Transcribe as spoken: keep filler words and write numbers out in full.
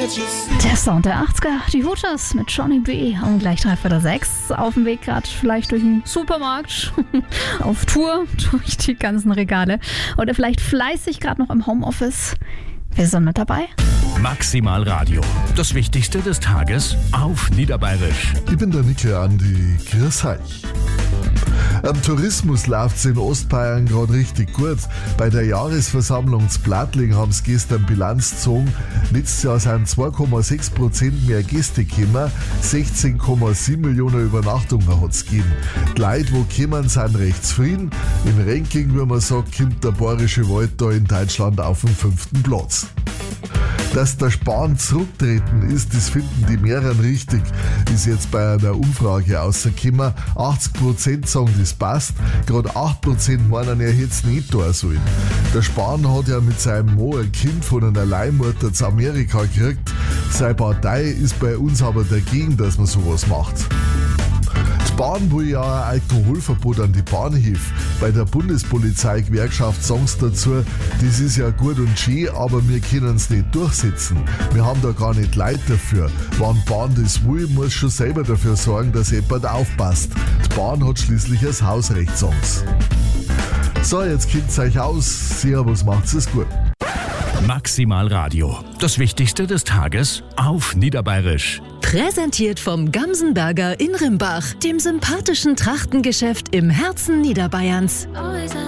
Der Sound der achtziger, die Hooters mit Johnny B. Und gleich drei Viertel sechs. Auf dem Weg gerade vielleicht durch den Supermarkt, auf Tour durch die ganzen Regale. Oder vielleicht fleißig gerade noch im Homeoffice. Wir sind mit dabei. Maximal Radio. Das Wichtigste des Tages auf Niederbayerisch. Ich bin der Nicke Andi. Grüß euch. Am Tourismus läuft es in Ostbayern gerade richtig gut. Bei der Jahresversammlung zu Plattling haben sie gestern Bilanz gezogen. Letztes Jahr sind zwei Komma sechs Prozent mehr Gäste gekommen, sechzehn Komma sieben Millionen Übernachtungen hat es gegeben. Die Leute, die kommen, sind recht zufrieden. Im Ranking, wie man sagt, kommt der Bayerische Wald da in Deutschland auf den fünften Platz. Dass der Spahn zurücktreten ist, das finden die mehreren richtig, ist jetzt bei einer Umfrage rausgekommen. achtzig Prozent sagen, das passt, gerade acht Prozent meinen, er hätte es nicht tun sollen. Der Spahn hat ja mit seinem Mann ein Kind von einer Leihmutter zu Amerika gekriegt. Seine Partei ist bei uns aber dagegen, dass man sowas macht. Die Bahn will ja ein Alkoholverbot an die Bahnhöfe. Bei der Bundespolizei-Gewerkschaft sagen sie dazu, das ist ja gut und schön, aber wir können es nicht durchsetzen. Wir haben da gar nicht Leute dafür. Wenn die Bahn das will, muss schon selber dafür sorgen, dass jemand aufpasst. Die Bahn hat schließlich das Hausrecht, sagen sie. So, jetzt kennt's euch aus. Servus, macht's es gut. Maximal Radio. Das Wichtigste des Tages auf Niederbayerisch. Präsentiert vom Gamsenberger in Rimbach, dem sympathischen Trachtengeschäft im Herzen Niederbayerns.